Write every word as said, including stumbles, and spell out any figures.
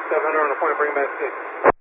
seven hundred on the point, bring back six.